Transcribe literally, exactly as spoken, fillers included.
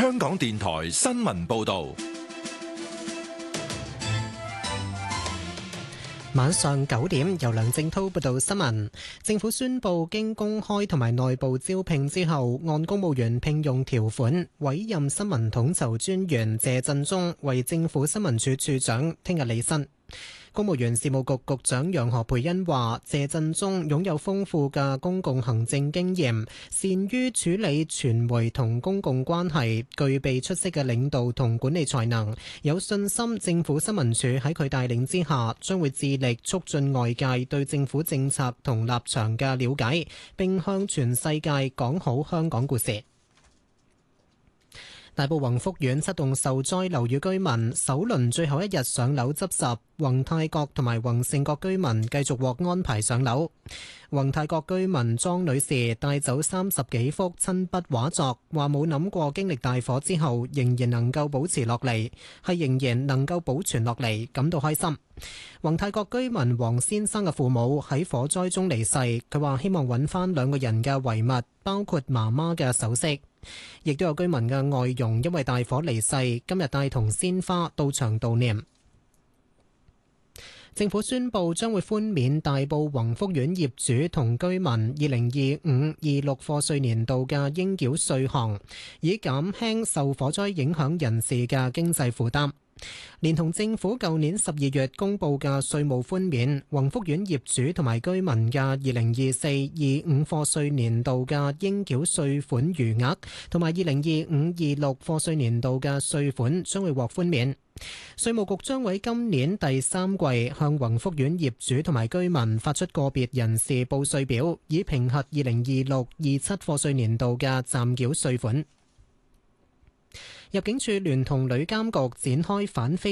香港電台新聞報道。 晚上九點，由梁正濤報道新聞。政府宣布，經公開同埋內部招聘之後，按公務員聘用條款委任新聞統籌專員謝振中為政府新聞處處長，聽日履新。公務員事務局局長楊何蓓茵話：謝振中擁有豐富嘅公共行政經驗，善於處理傳媒同公共關係，具備出色嘅領導同管理才能，有信心政府新聞處喺佢帶領之下，將會致力促進外界對政府政策同立場嘅了解，並向全世界講好香港故事。大埔宏福苑七棟受災樓宇居民首輪最後一日上樓執拾，宏泰閣同埋宏盛閣居民繼續獲安排上樓。宏泰閣居民莊女士帶走三十幾幅親筆畫作，話冇諗過經歷大火之後仍然能夠保持落嚟，係仍然能夠保存落嚟，感到開心。宏泰閣居民黃先生嘅父母喺火災中離世，佢話希望揾翻兩個人嘅遺物，包括媽媽嘅首飾。亦都有居民嘅外傭因為大火離世，今日帶同鮮花到場悼念。政府宣布將會寬免大埔宏福苑業主同居民二零二五二六課稅年度嘅應繳稅項，以減輕受火災影響人士嘅經濟負擔。連同政府舊年十二月公布嘅稅務寬免，宏福苑業主同埋居民嘅二零二四二五課稅年度嘅應繳稅款餘額，同埋二零二五二六課稅年度嘅稅款將會獲寬免。稅務局將會喺今年第三季向宏福苑業主同埋居民發出個別人士報稅表，以評核二零二六二七課稅年度嘅暫繳稅款。入境處聯同旅監局展開反非